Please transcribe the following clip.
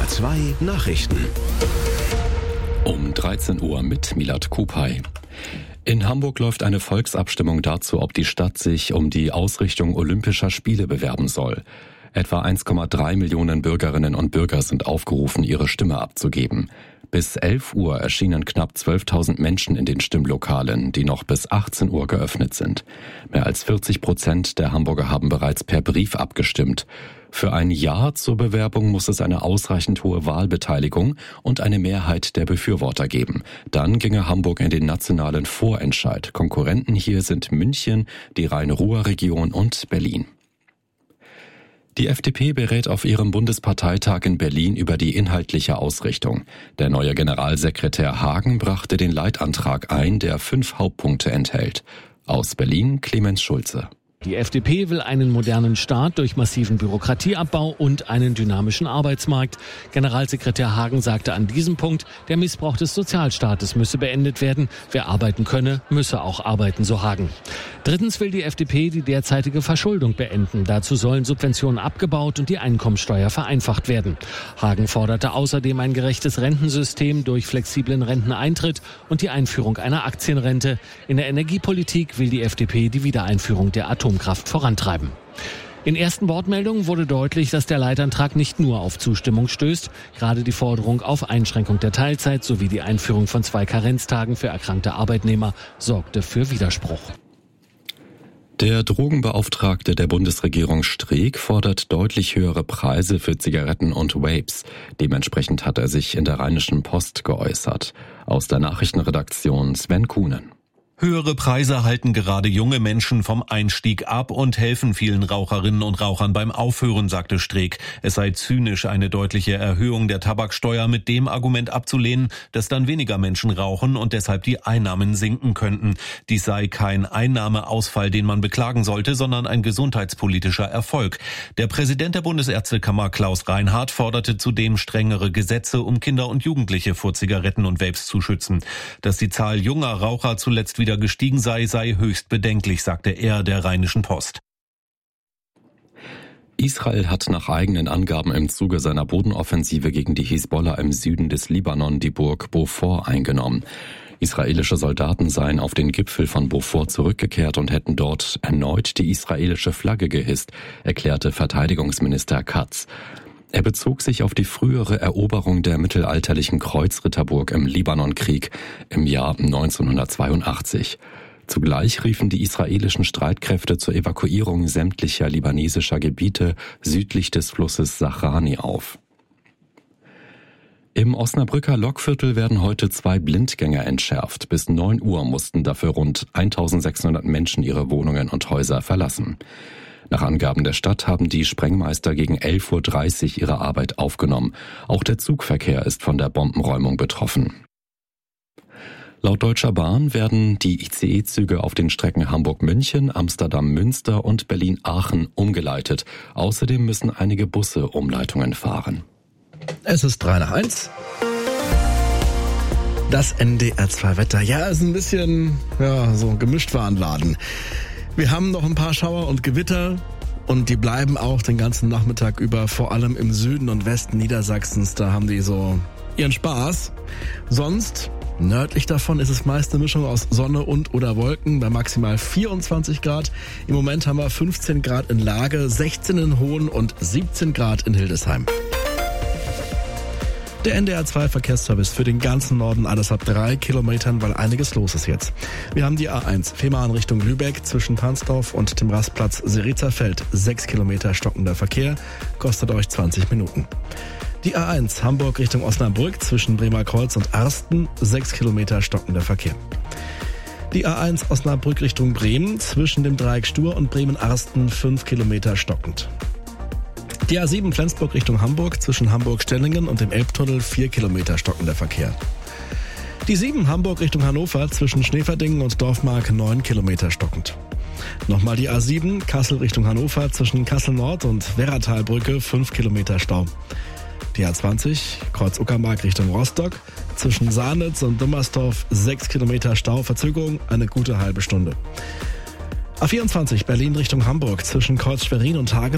NDR 2 Nachrichten. Um 13 Uhr mit Milad Kupay. In Hamburg läuft eine Volksabstimmung dazu, ob die Stadt sich um die Ausrichtung Olympischer Spiele bewerben soll. Etwa 1,3 Millionen Bürgerinnen und Bürger sind aufgerufen, ihre Stimme abzugeben. Bis 11 Uhr erschienen knapp 12.000 Menschen in den Stimmlokalen, die noch bis 18 Uhr geöffnet sind. Mehr als 40% der Hamburger haben bereits per Brief abgestimmt. Für ein Ja zur Bewerbung muss es eine ausreichend hohe Wahlbeteiligung und eine Mehrheit der Befürworter geben. Dann ginge Hamburg in den nationalen Vorentscheid. Konkurrenten hier sind München, die Rhein-Ruhr-Region und Berlin. Die FDP berät auf ihrem Bundesparteitag in Berlin über die inhaltliche Ausrichtung. Der neue Generalsekretär Hagen brachte den Leitantrag ein, der 5 Hauptpunkte enthält. Aus Berlin Clemens Schulze. Die FDP will einen modernen Staat durch massiven Bürokratieabbau und einen dynamischen Arbeitsmarkt. Generalsekretär Hagen sagte an diesem Punkt, der Missbrauch des Sozialstaates müsse beendet werden. Wer arbeiten könne, müsse auch arbeiten, so Hagen. Drittens will die FDP die derzeitige Verschuldung beenden. Dazu sollen Subventionen abgebaut und die Einkommensteuer vereinfacht werden. Hagen forderte außerdem ein gerechtes Rentensystem durch flexiblen Renteneintritt und die Einführung einer Aktienrente. In der Energiepolitik will die FDP die Wiedereinführung der Atomkraft vorantreiben. In ersten Wortmeldungen wurde deutlich, dass der Leitantrag nicht nur auf Zustimmung stößt. Gerade die Forderung auf Einschränkung der Teilzeit sowie die Einführung von 2 Karenztagen für erkrankte Arbeitnehmer sorgte für Widerspruch. Der Drogenbeauftragte der Bundesregierung Streeck fordert deutlich höhere Preise für Zigaretten und Vapes. Dementsprechend hat er sich in der Rheinischen Post geäußert. Aus der Nachrichtenredaktion Sven Kuhnen. Höhere Preise halten gerade junge Menschen vom Einstieg ab und helfen vielen Raucherinnen und Rauchern beim Aufhören, sagte Streeck. Es sei zynisch, eine deutliche Erhöhung der Tabaksteuer mit dem Argument abzulehnen, dass dann weniger Menschen rauchen und deshalb die Einnahmen sinken könnten. Dies sei kein Einnahmeausfall, den man beklagen sollte, sondern ein gesundheitspolitischer Erfolg. Der Präsident der Bundesärztekammer Klaus Reinhardt forderte zudem strengere Gesetze, um Kinder und Jugendliche vor Zigaretten und Vapes zu schützen. Dass die Zahl junger Raucher zuletzt wieder gestiegen sei höchst bedenklich, sagte er der Rheinischen Post. Israel hat nach eigenen Angaben im Zuge seiner Bodenoffensive gegen die Hisbollah im Süden des Libanon die Burg Beaufort eingenommen. Israelische Soldaten seien auf den Gipfel von Beaufort zurückgekehrt und hätten dort erneut die israelische Flagge gehisst, erklärte Verteidigungsminister Katz. Er bezog sich auf die frühere Eroberung der mittelalterlichen Kreuzritterburg im Libanonkrieg im Jahr 1982. Zugleich riefen die israelischen Streitkräfte zur Evakuierung sämtlicher libanesischer Gebiete südlich des Flusses Sahrani auf. Im Osnabrücker Lokviertel werden heute 2 Blindgänger entschärft. Bis 9 Uhr mussten dafür rund 1600 Menschen ihre Wohnungen und Häuser verlassen. Nach Angaben der Stadt haben die Sprengmeister gegen 11.30 Uhr ihre Arbeit aufgenommen. Auch der Zugverkehr ist von der Bombenräumung betroffen. Laut Deutscher Bahn werden die ICE-Züge auf den Strecken Hamburg-München, Amsterdam-Münster und Berlin-Aachen umgeleitet. Außerdem müssen einige Busse Umleitungen fahren. Es ist 3:01. Das NDR 2 Wetter. Ja, ist ein bisschen so gemischt veranladen. Wir haben noch ein paar Schauer und Gewitter und die bleiben auch den ganzen Nachmittag über, vor allem im Süden und Westen Niedersachsens. Da haben die so ihren Spaß. Sonst, nördlich davon ist es meist eine Mischung aus Sonne und oder Wolken bei maximal 24 Grad. Im Moment haben wir 15 Grad in Lage, 16 in Hohen und 17 Grad in Hildesheim. Der NDR 2 Verkehrsservice für den ganzen Norden, alles ab 3 Kilometern, weil einiges los ist jetzt. Wir haben die A1 Fehmarn Richtung Lübeck zwischen Pansdorf und dem Rastplatz Serizerfeld. 6 Kilometer stockender Verkehr, kostet euch 20 Minuten. Die A1 Hamburg Richtung Osnabrück zwischen Bremerkreuz und Arsten. 6 Kilometer stockender Verkehr. Die A1 Osnabrück Richtung Bremen zwischen dem Dreieck Stur und Bremen-Arsten. 5 Kilometer stockend. Die A7 Flensburg Richtung Hamburg zwischen Hamburg-Stellingen und dem Elbtunnel 4 Kilometer stockender Verkehr. Die 7 Hamburg Richtung Hannover zwischen Schneeverdingen und Dorfmark 9 Kilometer stockend. Nochmal die A7 Kassel Richtung Hannover zwischen Kassel Nord und Werratalbrücke 5 Kilometer Stau. Die A20 Kreuz Uckermark Richtung Rostock zwischen Sahnitz und Dummersdorf 6 Kilometer Stau, Verzögerung eine gute halbe Stunde. A24 Berlin Richtung Hamburg zwischen Kreuz Schwerin und Hagen